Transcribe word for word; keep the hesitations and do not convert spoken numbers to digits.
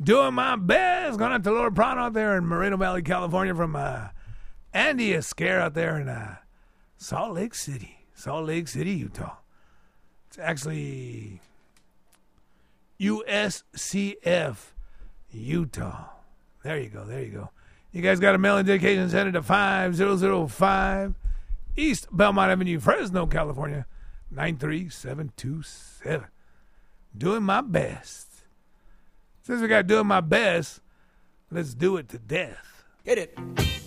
Doing my best. Going out to Lord Prawn out there in Moreno Valley, California from uh, Andy Escare out there in uh, Salt Lake City. Salt Lake City, Utah. It's actually U S C F, Utah. There you go. There you go. You guys got a mail-in dedication sent to five thousand five East Belmont Avenue, Fresno, California, nine three seven two seven. Doing my best. Since we got doing my best, let's do it to death. Hit it.